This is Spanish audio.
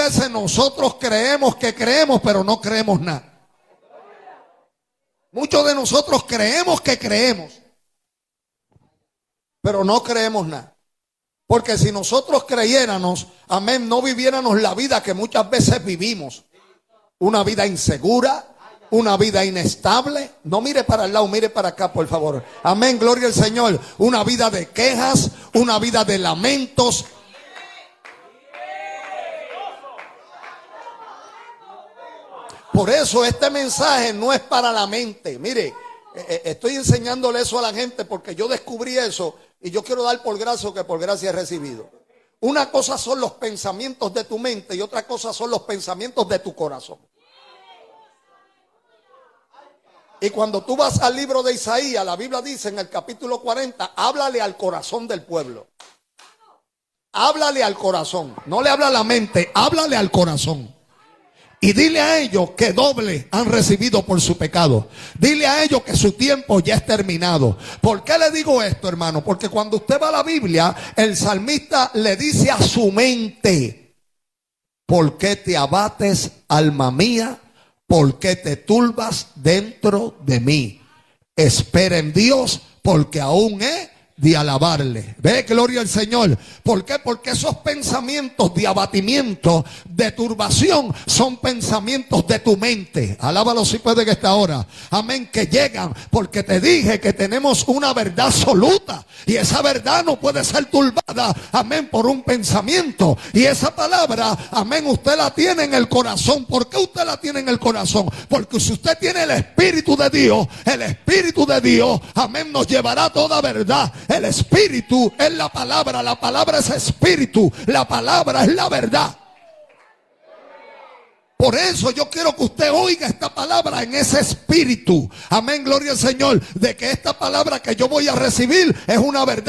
veces nosotros creemos que creemos, pero no creemos nada. Muchos de nosotros creemos que creemos, pero no creemos nada. Porque si nosotros creyéramos, amén, no viviéramos la vida que muchas veces vivimos. Una vida insegura, una vida inestable. No mire para el lado, mire para acá, por favor. Amén, gloria al Señor. Una vida de quejas, una vida de lamentos. Por eso este mensaje no es para la mente. Mire, estoy enseñándole eso a la gente porque yo descubrí eso y yo quiero dar por gracia que por gracia he recibido. Una cosa son los pensamientos de tu mente y otra cosa son los pensamientos de tu corazón. Y cuando tú vas al libro de Isaías, la Biblia dice en el capítulo 40, háblale al corazón del pueblo. Háblale al corazón, no le habla a la mente, háblale al corazón. Y dile a ellos que doble han recibido por su pecado. Dile a ellos que su tiempo ya es terminado. ¿Por qué le digo esto, hermano? Porque cuando usted va a la Biblia, el salmista le dice a su mente: ¿por qué te abates, alma mía? ¿Por qué te turbas dentro de mí? Espera en Dios, porque aún he de alabarle. Ve, gloria al Señor. ¿Por qué? Porque esos pensamientos de abatimiento, de turbación, son pensamientos de tu mente. Alábalo si puede que esta hora. Amén, que llegan porque te dije que tenemos una verdad absoluta y esa verdad no puede ser turbada, amén, por un pensamiento. Y esa palabra, amén, usted la tiene en el corazón. ¿Por qué usted la tiene en el corazón? Porque si usted tiene el Espíritu de Dios, el Espíritu de Dios, amén, nos llevará a toda verdad. El Espíritu es la palabra es Espíritu, la palabra es la verdad. Por eso yo quiero que usted oiga esta palabra en ese espíritu. Amén, gloria al Señor, de que esta palabra que yo voy a recibir es una verdad